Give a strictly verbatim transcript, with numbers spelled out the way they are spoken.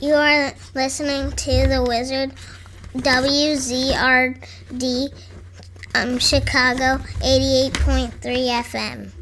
You are listening to The Wizard, W Z R D, um, Chicago, eighty-eight point three F M.